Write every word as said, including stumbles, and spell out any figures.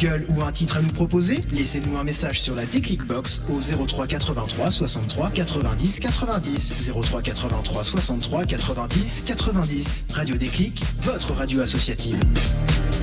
gueule ou un titre à nous proposer? Laissez-nous un message sur la Déclic Box au zéro trois quatre-vingt-trois soixante-trois quatre-vingt-dix quatre-vingt-dix. zéro trois quatre-vingt-trois soixante-trois quatre-vingt-dix quatre-vingt-dix. Radio Déclic, votre radio associative.